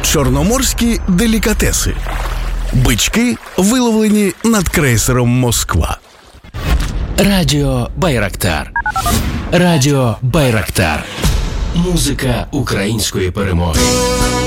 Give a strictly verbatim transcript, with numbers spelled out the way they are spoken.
Чорноморські делікатеси. Бички, виловлені над крейсером «Москва». Радіо Байрактар. Радіо Байрактар. Музика української перемоги.